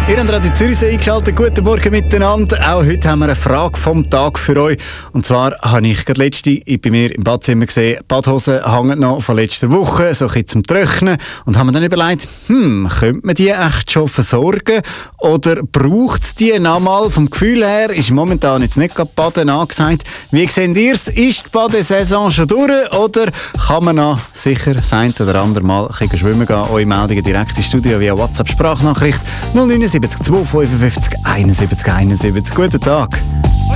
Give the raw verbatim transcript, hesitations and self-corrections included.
Ihr habt Radio Zürichsee eingeschaltet. Guten Morgen miteinander. Auch heute haben wir eine Frage vom Tag für euch. Und zwar habe ich gerade letzte bei mir im Badzimmer gesehen, die Badhosen hängen noch von letzter Woche, so ein bisschen zum Trocknen. Und haben mir dann überlegt, hm, könnte man die echt schon versorgen? Oder braucht es die nochmal? Vom Gefühl her ist momentan jetzt nicht gerade Baden angesagt. Wie seht ihr es? Ist die Badesaison schon durch? Oder kann man noch sicher das ein oder andere Mal ein bisschen schwimmen gehen? Eure Meldungen direkt ins Studio via WhatsApp-Sprachnachricht null neun sieben zwei fünfundfünfzig einundsiebzig einundsiebzig. Guten Tag.